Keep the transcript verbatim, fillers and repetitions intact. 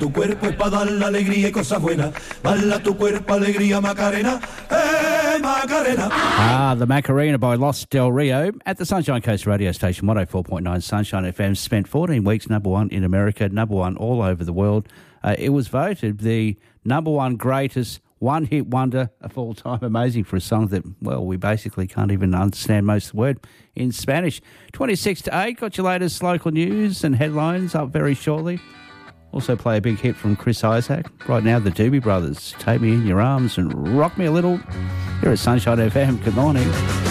Tu cuerpo es para dar la alegría y cosas buenas. Bala tu cuerpo, alegría, Macarena. Hey, Macarena. Ah, the Macarena by Los Del Rio at the Sunshine Coast radio station, one oh four point nine Sunshine F M. Spent fourteen weeks number one in America, number one all over the world. Uh, it was voted the number one greatest one-hit wonder of all time. Amazing for a song that, well, we basically can't even understand most of the word in Spanish. twenty-six to eight, got your latest local news and headlines up very shortly. Also play a big hit from Chris Isaac. Right now, the Doobie Brothers, Take Me in Your Arms and Rock Me a Little. Here at Sunshine F M. Good morning.